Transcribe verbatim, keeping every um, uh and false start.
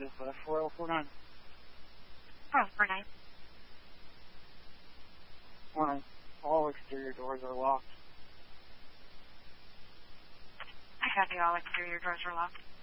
is uh, four oh four nine. four oh four nine. Morning. All exterior doors are locked. I have the all exterior doors are locked.